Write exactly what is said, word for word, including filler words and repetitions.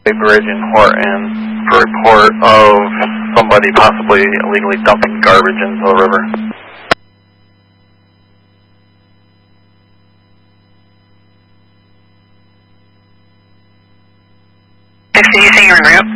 Bridge in Horton for a report of somebody possibly illegally dumping garbage into the river. Did you say you're en route?